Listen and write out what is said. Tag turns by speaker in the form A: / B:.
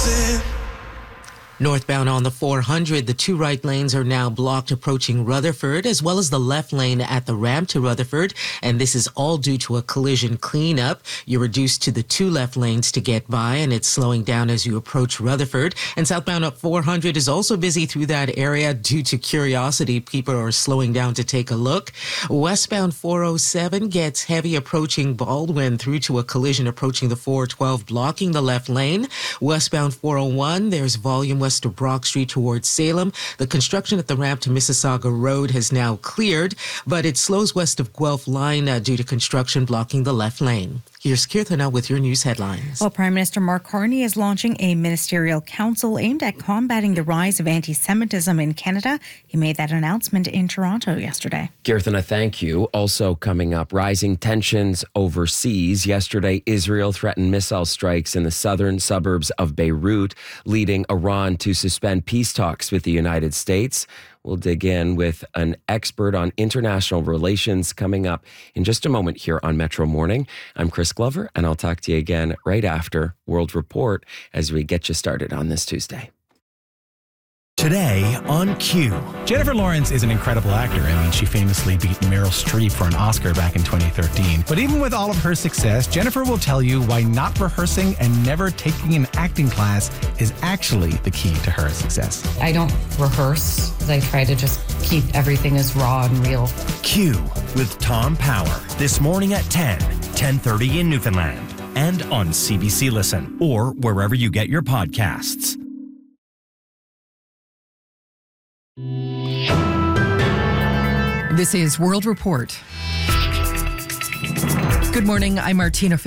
A: Northbound on the 400, the two right lanes are now blocked approaching Rutherford, as well as the left lane at the ramp to Rutherford. And this is all due to a collision cleanup. You're reduced to the two left lanes to get by, and it's slowing down as you approach Rutherford. And southbound up 400 is also busy through that area due to curiosity. People are slowing down to take a look. Westbound 407 gets heavy approaching Baldwin through to a collision approaching the 412, blocking the left lane. Westbound 401, there's volume west of Brock Street towards Salem. The construction at the ramp to Mississauga Road has now cleared, but it slows west of Guelph Line due to construction blocking the left lane. Here's Kirthana with your news headlines.
B: Well, Prime Minister Mark Carney is launching a ministerial council aimed at combating the rise of anti-Semitism in Canada. He made that announcement in Toronto yesterday.
C: Kirthana, thank you. Also coming up, rising tensions overseas. Yesterday, Israel threatened missile strikes in the southern suburbs of Beirut, leading Iran to suspend peace talks with the United States. We'll dig in with an expert on international relations coming up in just a moment here on Metro Morning. I'm Chris Glover, and I'll talk to you again right after World Report as we get you started on this Tuesday.
D: Today on Q.
E: Jennifer Lawrence is an incredible actor. I mean, she famously beat Meryl Streep for an Oscar back in 2013. But even with all of her success, Jennifer will tell you why not rehearsing and never taking an acting class is actually the key to her success.
F: I don't rehearse. I try to just keep everything as raw and real.
D: Q with Tom Power. This morning at 10:30 in Newfoundland. And on CBC Listen or wherever you get your podcasts.
G: This is World Report. Good morning, I'm Martina